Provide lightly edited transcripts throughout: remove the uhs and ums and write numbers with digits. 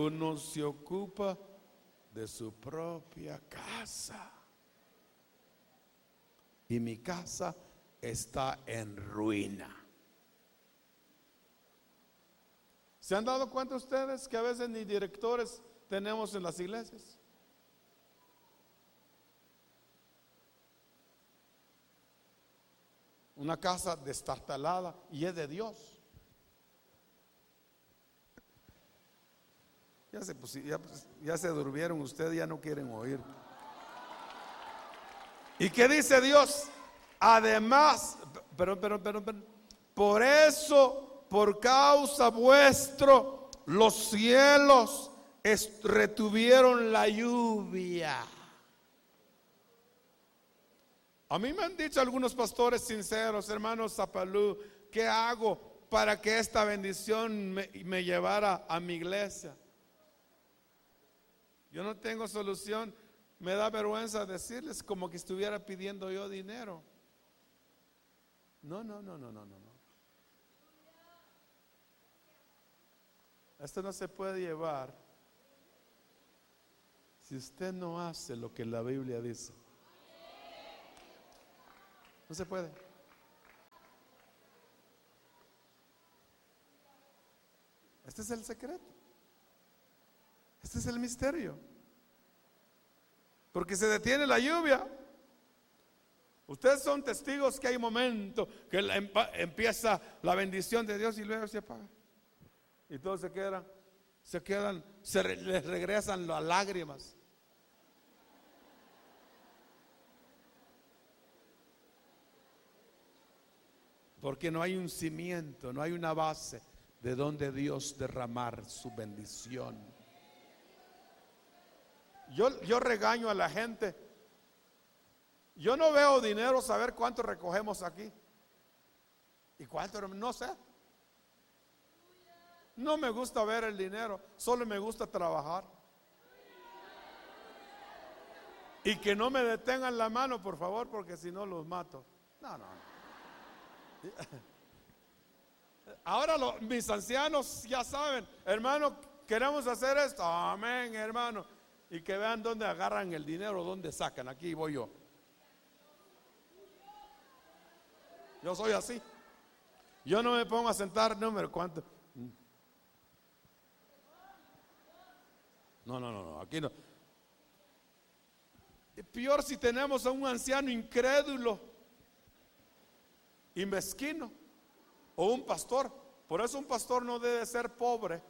Uno se ocupa de su propia casa. Y mi casa está en ruina. ¿Se han dado cuenta ustedes que a veces ni directores tenemos en las iglesias? Una casa destartalada y es de Dios. Ya se durmieron ustedes, ya no quieren oír. ¿Y qué dice Dios? Además, por eso, por causa vuestro, los cielos retuvieron la lluvia. A mí me han dicho algunos pastores sinceros, hermanos Zapalú, ¿qué hago para que esta bendición me llevara a mi iglesia? Yo no tengo solución. Me da vergüenza decirles como que estuviera pidiendo yo dinero. No. Esto no se puede llevar si usted no hace lo que la Biblia dice. No se puede. Este es el secreto. Este es el misterio. Porque se detiene la lluvia. Ustedes son testigos que hay momentos que empieza la bendición de Dios y luego se apaga. Y todos les regresan las lágrimas. Porque no hay un cimiento, no hay una base de donde Dios derramar su bendición. Yo regaño a la gente. Yo no veo dinero, saber cuánto recogemos aquí y cuánto, no sé. No me gusta ver el dinero, solo me gusta trabajar. Y que no me detengan la mano, por favor, porque si no los mato. No. Ahora mis ancianos ya saben, hermano, queremos hacer esto. Amén, hermano. Y que vean dónde agarran el dinero, dónde sacan. Aquí voy yo. Yo soy así. Yo no me pongo a sentar, número cuánto. No, aquí no. Y peor si tenemos a un anciano incrédulo y mezquino, o un pastor. Por eso un pastor no debe ser pobre,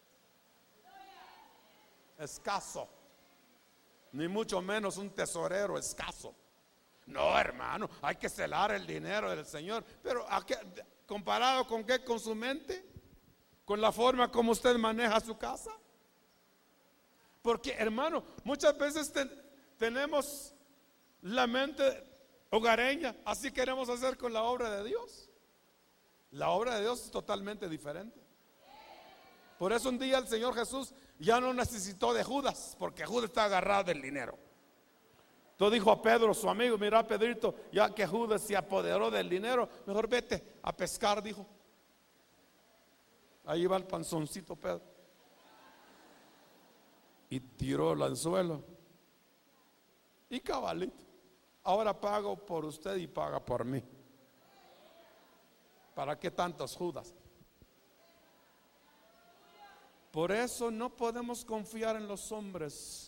escaso, ni mucho menos un tesorero escaso. No, hermano, hay que celar el dinero del Señor. Pero ¿comparado con qué? ¿Con su mente? ¿Con la forma como usted maneja su casa? Porque, hermano, muchas veces tenemos la mente hogareña, así queremos hacer con la obra de Dios. La obra de Dios es totalmente diferente. Por eso un día el Señor Jesús ya no necesitó de Judas, porque Judas está agarrado del dinero. Entonces dijo a Pedro, su amigo: mira, Pedrito, ya que Judas se apoderó del dinero, mejor vete a pescar, dijo. Ahí va el panzoncito Pedro. Y tiró el anzuelo. Y cabalito, ahora pago por usted y paga por mí. ¿Para qué tantos Judas? Por eso no podemos confiar en los hombres.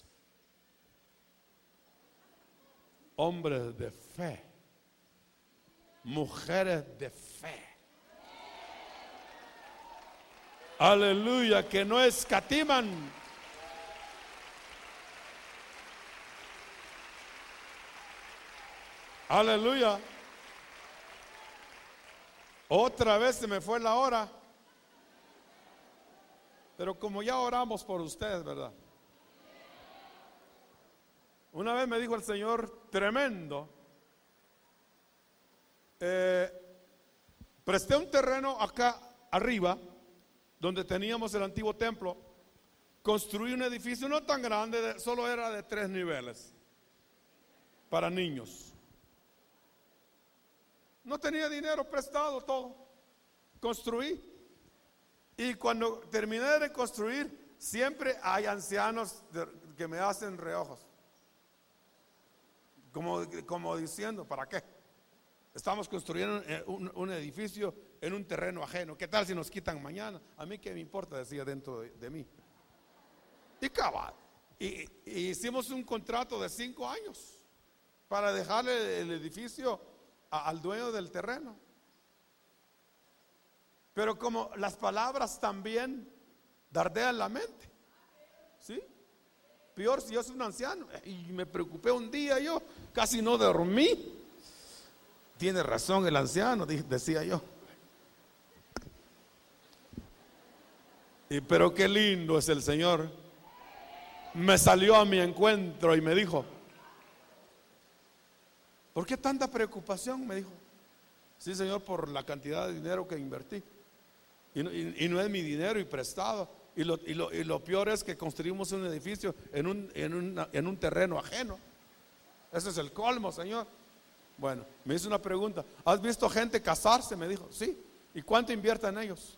Hombres de fe, mujeres de fe. Aleluya, que no escatiman. Aleluya. Otra vez se me fue la hora. Pero como ya oramos por ustedes, ¿verdad? Una vez me dijo el Señor tremendo. Presté un terreno acá arriba, donde teníamos el antiguo templo. Construí un edificio no tan grande, solo era de 3 niveles para niños. No tenía dinero prestado, todo. Construí. Y cuando terminé de construir, siempre hay ancianos que me hacen reojos. Como diciendo, ¿para qué? Estamos construyendo un edificio en un terreno ajeno. ¿Qué tal si nos quitan mañana? A mí qué me importa, decía dentro de mí. Y cabal. Y hicimos un contrato de 5 años para dejarle el edificio al dueño del terreno. Pero como las palabras también dardean la mente, ¿sí? Peor si yo soy un anciano. Y me preocupé un día, yo casi no dormí. Tiene razón el anciano, decía yo. Pero qué lindo es el Señor. Me salió a mi encuentro y me dijo: ¿por qué tanta preocupación? Me dijo. Sí, Señor, por la cantidad de dinero que invertí. Y no es mi dinero y prestado. Y lo peor es que construimos un edificio en un terreno ajeno. Ese es el colmo, Señor. Bueno, me hizo una pregunta. ¿Has visto gente casarse? Me dijo, sí. ¿Y cuánto invierten ellos?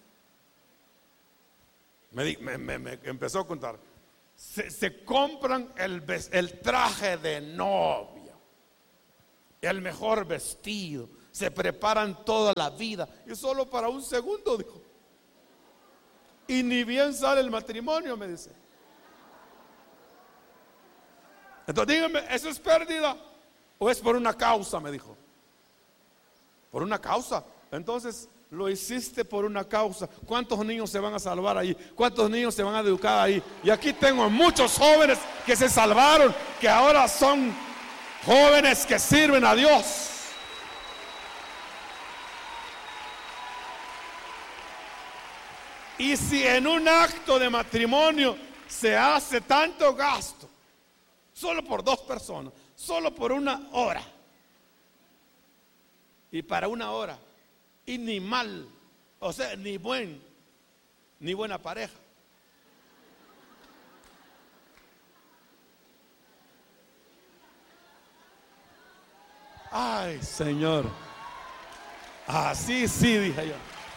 Me empezó a contar. Se compran el traje de novia, el mejor vestido, se preparan toda la vida, y solo para un segundo, dijo. Y ni bien sale el matrimonio, me dice. Entonces dígame, ¿eso es pérdida o es por una causa? Me dijo. Por una causa. Entonces lo hiciste por una causa. ¿Cuántos niños se van a salvar ahí? ¿Cuántos niños se van a educar ahí? Y aquí tengo muchos jóvenes que se salvaron, que ahora son jóvenes que sirven a Dios. Y si en un acto de matrimonio se hace tanto gasto, solo por 2 personas, solo por 1 hora, y para 1 hora, y ni mal, o sea, ni buena pareja. Ay, Señor, así sí, dije yo.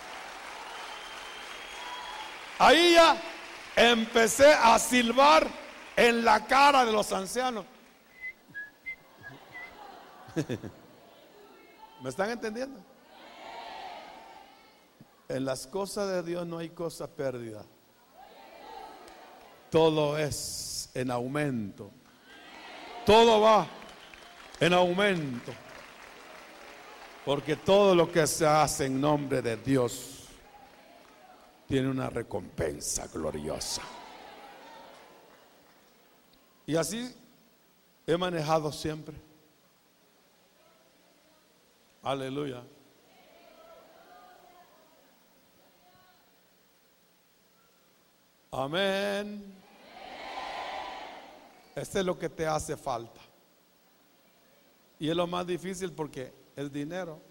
Ahí ya empecé a silbar en la cara de los ancianos. ¿Me están entendiendo? En las cosas de Dios no hay cosa pérdida. Todo es en aumento. Todo va en aumento. Porque todo lo que se hace en nombre de Dios tiene una recompensa gloriosa. Y así he manejado siempre. Aleluya. Amén. Este es lo que te hace falta. Y es lo más difícil porque el dinero,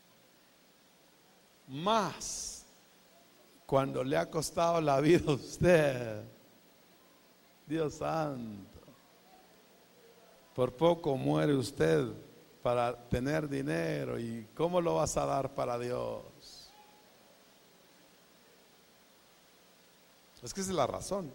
más cuando le ha costado la vida a usted. Dios santo. Por poco muere usted para tener dinero. ¿Y cómo lo vas a dar para Dios? Es que esa es la razón.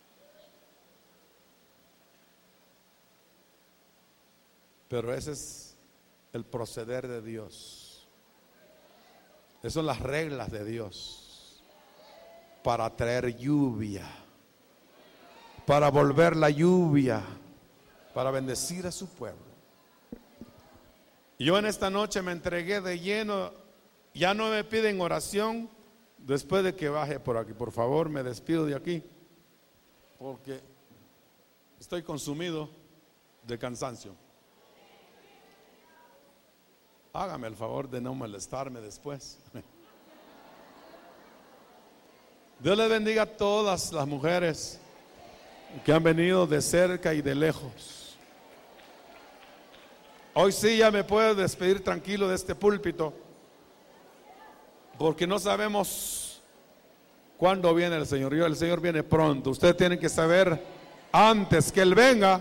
Pero ese es el proceder de Dios. Esas son las reglas de Dios. Para traer lluvia, para volver la lluvia, para bendecir a su pueblo. Yo en esta noche me entregué de lleno. Ya no me piden oración después de que baje por aquí. Por favor, me despido de aquí porque estoy consumido de cansancio. Hágame el favor de no molestarme después. Dios les bendiga a todas las mujeres que han venido de cerca y de lejos. Hoy sí ya me puedo despedir tranquilo de este púlpito, porque no sabemos cuándo viene el Señor. El Señor viene pronto. Ustedes tienen que saber antes que Él venga,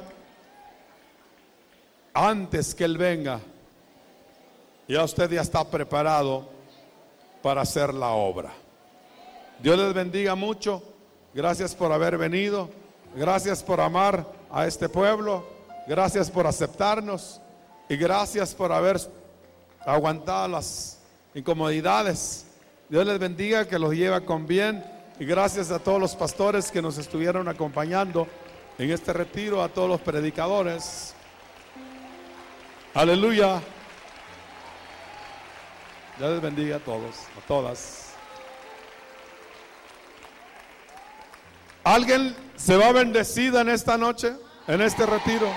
ya usted ya está preparado para hacer la obra. Dios les bendiga mucho. Gracias por haber venido. Gracias por amar a este pueblo. Gracias por aceptarnos. Y gracias por haber aguantado las incomodidades. Dios les bendiga, que los lleve con bien. Y gracias a todos los pastores que nos estuvieron acompañando en este retiro, a todos los predicadores. Aleluya. Dios les bendiga a todos, a todas. ¿Alguien se va bendecida en esta noche, en este retiro?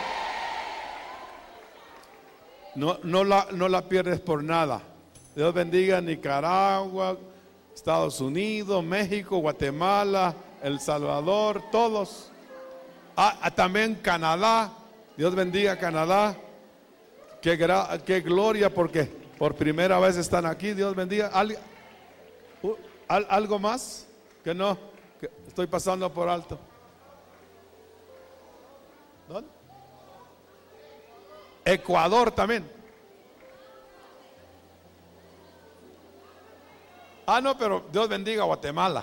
No la pierdes por nada. Dios bendiga a Nicaragua, Estados Unidos, México, Guatemala, El Salvador, todos. También Canadá. Dios bendiga a Canadá. Qué gloria, porque por primera vez están aquí. Dios bendiga. ¿Algo más? Que no, que estoy pasando por alto. ¿Dónde? Ecuador también. No, pero Dios bendiga a Guatemala.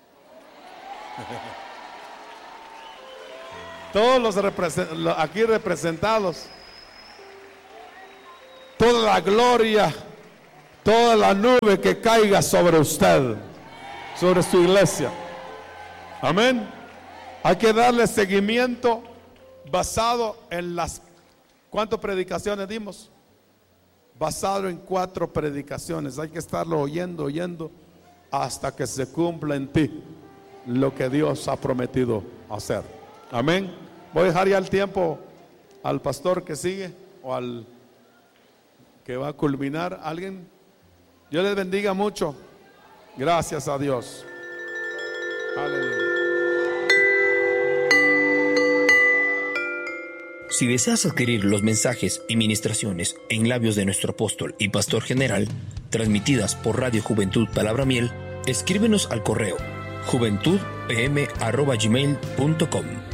Todos los aquí representados. Toda la gloria, toda la nube que caiga sobre usted, sobre su iglesia. Amén. Hay que darle seguimiento basado en las... ¿Cuántas predicaciones dimos? Basado en 4 predicaciones. Hay que estarlo oyendo hasta que se cumpla en ti lo que Dios ha prometido hacer. Amén. Voy a dejar ya el tiempo al pastor que sigue o al que va a culminar. ¿Alguien? Dios les bendiga mucho. Gracias a Dios. Aleluya. Si deseas adquirir los mensajes y ministraciones en labios de nuestro apóstol y pastor general, transmitidas por Radio Juventud Palabra Miel, escríbenos al correo juventudpm@gmail.com.